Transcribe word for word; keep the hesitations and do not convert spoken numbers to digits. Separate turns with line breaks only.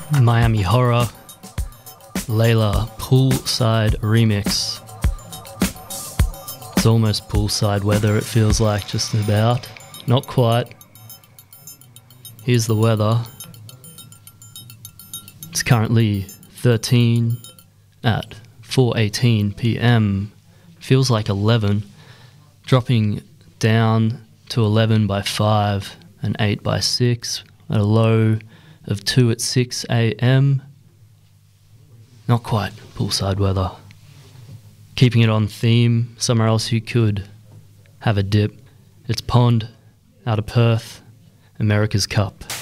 Miami Horror, Layla Poolside Remix. It's almost poolside weather, it feels like, just about. Not quite. Here's the weather. It's currently thirteen at four eighteen p m. Feels like eleven. Dropping down to eleven by five and eight by six at a low of two at six a m. Not quite poolside weather. Keeping it on theme, somewhere else you could have a dip. It's Pond, out of Perth, America's Cup.